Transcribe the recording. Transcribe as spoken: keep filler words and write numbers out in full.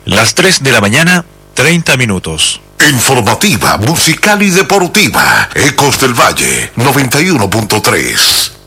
Las tres de la mañana, treinta minutos. Informativa, musical y deportiva. Ecos del Valle, noventa y uno punto tres.